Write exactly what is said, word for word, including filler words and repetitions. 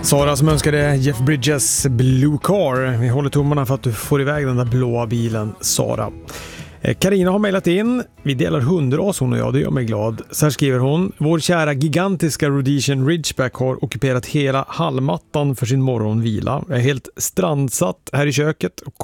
Sara som önskade Jeff Bridges Blue Car. Vi håller tummarna för att du får iväg den där blåa bilen, Sara. Karina har mejlat in. Vi delar hundras hon och jag, det gör mig glad. Så här skriver hon: vår kära gigantiska Rhodesian Ridgeback har ockuperat hela hallmattan för sin morgonvila. Jag är helt strandsatt här i köket och